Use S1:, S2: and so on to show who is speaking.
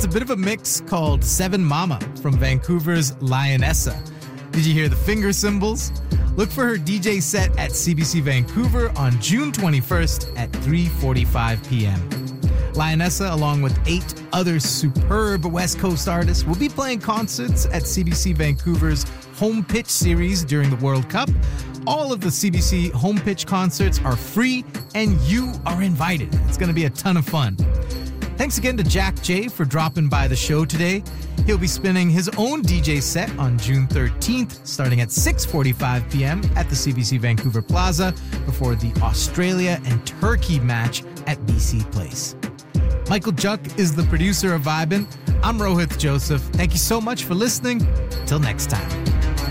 S1: It's a bit of a mix called Seven Mama from Vancouver's Lionessa. Did you hear the finger cymbals? Look for her DJ set at CBC Vancouver on June 21st at 3:45 p.m. Lionessa, along with 8 other superb West Coast artists, will be playing concerts at CBC Vancouver's Home Pitch series during the World Cup. All of the CBC Home Pitch concerts are free, and you are invited. It's going to be a ton of fun. Thanks again to Jack J for dropping by the show today. He'll be spinning his own DJ set on June 13th, starting at 6:45 p.m. at the CBC Vancouver Plaza before the Australia and Turkey match at BC Place. Michael Juck is the producer of Vibin'. I'm Rohith Joseph. Thank you so much for listening. Till next time.